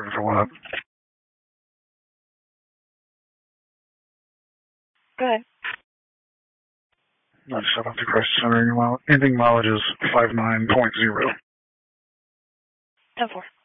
for what? Go ahead. 97 to Crisis Center. Ending mileage is 59.0. 10-4.